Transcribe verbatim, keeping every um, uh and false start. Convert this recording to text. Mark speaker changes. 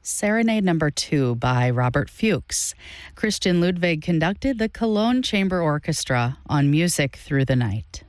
Speaker 1: Serenade Number Two by Robert Fuchs. Christian Ludwig conducted the Cologne Chamber Orchestra on Music Through the Night.